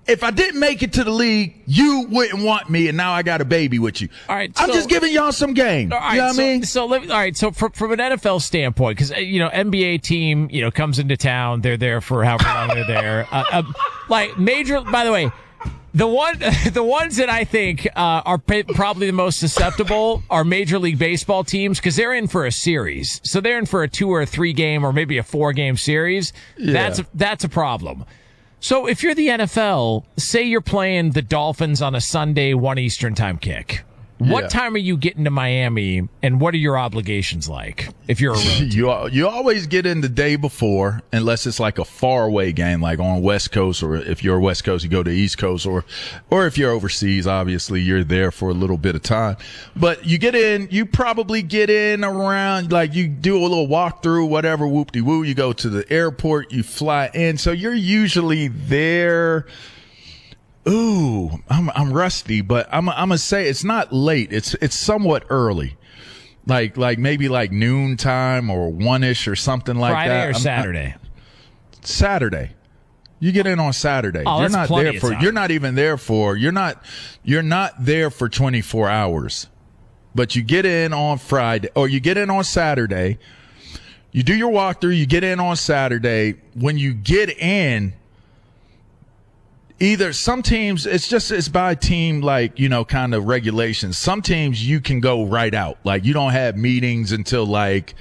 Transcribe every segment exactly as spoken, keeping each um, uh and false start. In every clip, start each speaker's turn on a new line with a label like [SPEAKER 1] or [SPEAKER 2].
[SPEAKER 1] if I didn't make it to the league, you wouldn't want me, and now I got a baby with you.
[SPEAKER 2] All right,
[SPEAKER 1] I'm
[SPEAKER 2] so,
[SPEAKER 1] just giving y'all some game.
[SPEAKER 2] All right,
[SPEAKER 1] you know what
[SPEAKER 2] so,
[SPEAKER 1] I mean?
[SPEAKER 2] So, let me, all right, so from, from an N F L standpoint, because, you know, N B A team, you know, comes into town. They're there for however long they're there. Uh, uh, like, major, by the way, the one, the ones that I think uh, are pa- probably the most susceptible are Major League Baseball teams because they're in for a series. So they're in for a two or a three game or maybe a four game series.
[SPEAKER 1] Yeah.
[SPEAKER 2] That's a, that's a problem. So if you're the N F L, say you're playing the Dolphins on a Sunday, one Eastern time kick. What
[SPEAKER 1] Yeah.
[SPEAKER 2] time are you getting to Miami, and what are your obligations like if you're a road team?
[SPEAKER 1] You you always get in the day before, unless it's like a faraway game, like on West Coast, or if you're West Coast, you go to East Coast, or or if you're overseas, obviously you're there for a little bit of time. But you get in, you probably get in around, like you do a little walkthrough, whatever, whoop-de-woo. You go to the airport, you fly in, so you're usually there. Ooh, I'm I'm rusty, but I'm I'm gonna say it's not late. It's it's somewhat early, like like maybe like noon time or one ish or something like
[SPEAKER 2] Friday
[SPEAKER 1] that.
[SPEAKER 2] or
[SPEAKER 1] I'm-
[SPEAKER 2] Saturday?
[SPEAKER 1] I- Saturday. You get in on Saturday.
[SPEAKER 2] Oh,
[SPEAKER 1] you're
[SPEAKER 2] that's
[SPEAKER 1] not
[SPEAKER 2] plenty
[SPEAKER 1] there
[SPEAKER 2] of
[SPEAKER 1] for.
[SPEAKER 2] time.
[SPEAKER 1] You're not even there for. You're not. You're not there for twenty-four hours, but you get in on Friday or you get in on Saturday. You do your walkthrough. You get in on Saturday. When you get in. Either some teams, it's just, it's by team, like, you know, kind of regulations. Some teams you can go right out. Like, you don't have meetings until like,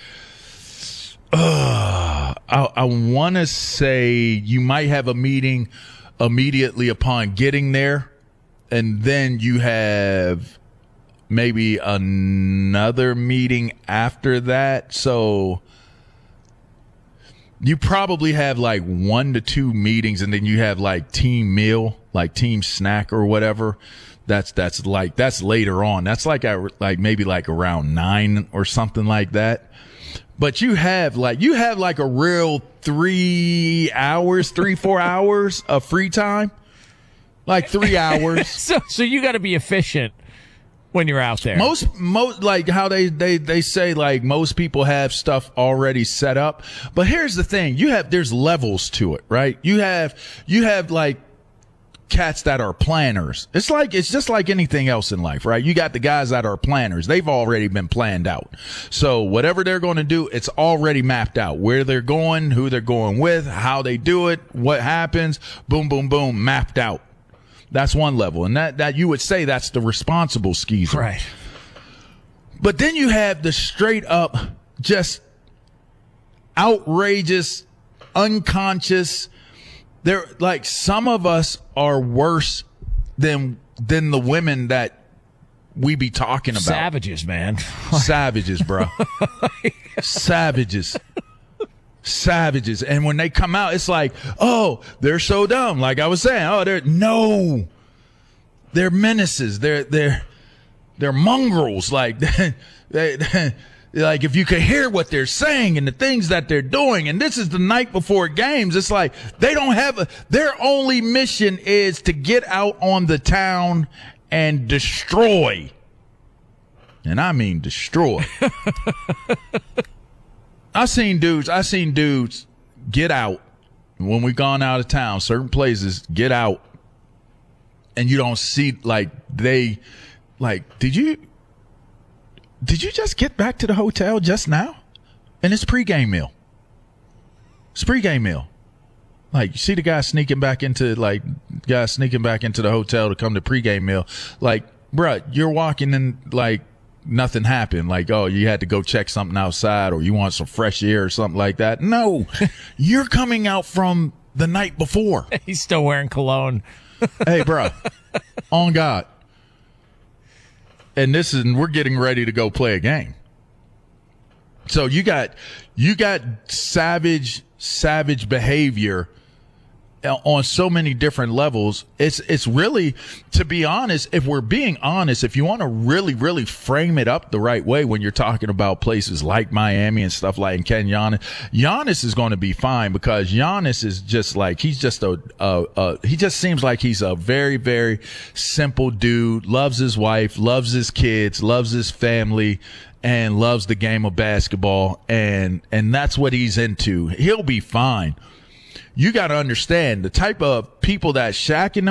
[SPEAKER 1] uh, I, I want to say you might have a meeting immediately upon getting there. And then you have maybe another meeting after that. So you probably have like one to two meetings, and then you have like team meal, like team snack or whatever. That's that's like that's later on. That's like at, like maybe like around nine or something like that. But you have like you have like a real three hours, three four hours of free time, like three hours.
[SPEAKER 2] So, so you got to be efficient when you're out there.
[SPEAKER 1] Most, most, like how they, they, they say, like most people have stuff already set up. But here's the thing. You have, there's levels to it, right? You have, you have like cats that are planners. It's like, it's just like anything else in life, right? You got the guys that are planners. They've already been planned out. So whatever they're going to do, it's already mapped out. Where they're going, who they're going with, how they do it, what happens, boom, boom, boom, mapped out. That's one level. And that, that you would say that's the responsible skeezer.
[SPEAKER 2] Right.
[SPEAKER 1] But then you have the straight up, just outrageous, unconscious. They're like, some of us are worse than, than the women that we be talking about.
[SPEAKER 2] Savages, man.
[SPEAKER 1] Savages, bro. Savages. Savages. And when they come out, it's like, oh, they're so dumb. Like I was saying, oh, they're no, they're menaces. They're, they're, they're mongrels. Like, they, they, like if you could hear what they're saying and the things that they're doing, and this is the night before games, it's like they don't have a, their only mission is to get out on the town and destroy. And I mean destroy. I seen dudes, I seen dudes get out when we gone out of town, certain places, get out, and you don't see, like, they, like, did you, did you just get back to the hotel just now? And it's pregame meal. It's pregame meal. Like, you see the guy sneaking back into, like, guy sneaking back into the hotel to come to pregame meal. Like, bruh, you're walking in, like, nothing happened. Like, oh, you had to go check something outside, or you want some fresh air or something like that. No, you're coming out from the night before.
[SPEAKER 2] He's still wearing cologne.
[SPEAKER 1] Hey, bro, on God. And this is, we're getting ready to go play a game. So you got, you got savage, savage behavior on so many different levels. It's, it's really, to be honest, if we're being honest, if you want to really, really frame it up the right way when you're talking about places like Miami and stuff like, and Ken Giannis, Giannis is going to be fine, because Giannis is just like, he's just a, a, a, he just seems like he's a very, very simple dude, loves his wife, loves his kids, loves his family, and loves the game of basketball. And, and that's what he's into. He'll be fine. You got to understand the type of people that Shaq and